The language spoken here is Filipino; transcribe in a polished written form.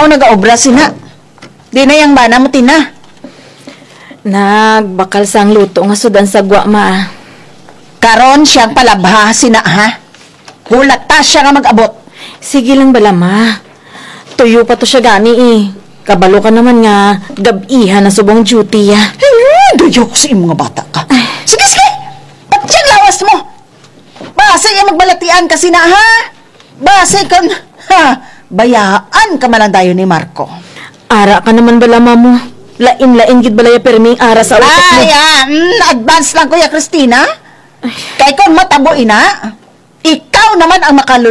mao nag-obra sina. Di na yang bana mo tina. Nagbakal sang luto nga sudan sa gwa, ma. Karon siyang palabha sina ha. Hulat ta siya nga mag-abot. Sige lang bala, ma. Tuyo pa to siya gani eh. Kabalo ka naman nga gabihan na subong duty ya. Duyo ko sa imong mga bata ka. Sige, sige! Ba't siyang lawas mo? Base yung magbalatian kasi na ha? Base kung, bayaan ka man ang dayo ni Marco. Ara ka naman bala, mo. Lain-lain gid balaya perming ara sa utak mo. Ay, advance lang kuya Christina. Kay kung matabo ina, ikaw naman ang